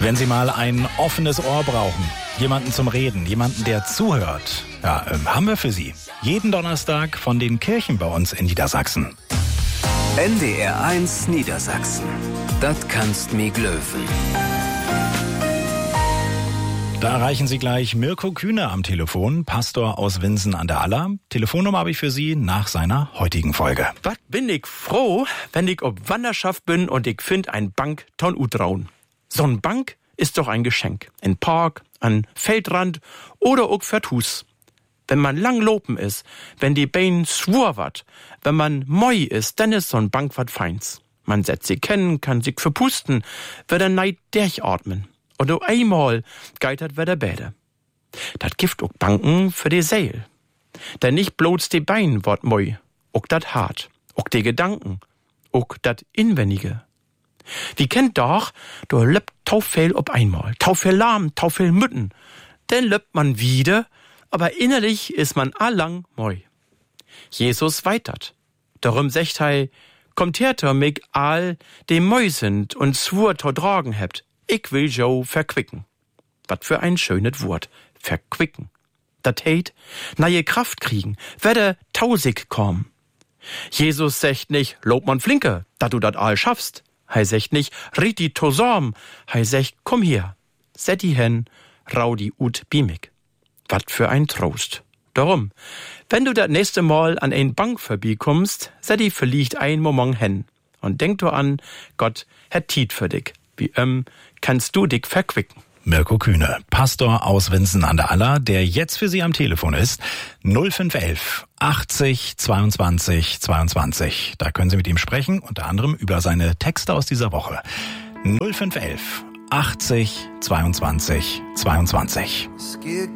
Wenn Sie mal ein offenes Ohr brauchen, jemanden zum Reden, jemanden, der zuhört, ja, haben wir für Sie. Jeden Donnerstag von den Kirchen bei uns in Niedersachsen. NDR1 Niedersachsen. Das kannst mi glöwen. Da erreichen Sie gleich Mirko Kühne am Telefon, Pastor aus Winsen an der Aller. Telefonnummer habe ich für Sie nach seiner heutigen Folge. Was bin ich froh, wenn ich ob Wanderschaft bin und ich find ein Bank ton Utraun. So ein Bank ist doch ein Geschenk. Ein Park, an Feldrand oder auch für Hus. Wenn man lang lopen ist, wenn die Beine schwur wat, wenn man moi ist, dann ist so ein Bank wat Feins. Man setzt sie kennen, kann sich verpusten, wird er neid durchatmen. Und auch einmal geitert wird er Bäde. Dat gibt auch Banken für die Seele. Denn nicht bloß die Beine wort moi, auch dat hart, auch die Gedanken, auch dat Inwendige. Wie kennt doch, du löppt taufel ob einmal, taufel lahm, taufel Mütten. Dann löppt man wieder, aber innerlich ist man allang moi. Jesus weitert. Darum secht hei, kommt her, mich all, dem moi sind und zwur to dragen hebt. Ich will jo verquicken. Wat für ein schönes Wort. Verquicken. Dat heit, neue Kraft kriegen, werde tausig kommen. Jesus secht nicht, lob man flinke, dat du dat all schaffst. Hei secht nicht, rit die tosorm. Hei secht, komm hier, set die hen, rau die ut bimig. Wat für ein Trost. Darum, wenn du dat nächste Mal an ein Bank vorbeikommst, set die vielleicht ein Moment hen. Und denk du an, Gott hat Tiet für dich. Wie kannst du dich verquicken. Mirko Kühne, Pastor aus Winsen an der Aller, der jetzt für Sie am Telefon ist. 0511 80 22 22. Da können Sie mit ihm sprechen, unter anderem über seine Texte aus dieser Woche. 0511 80 22 22.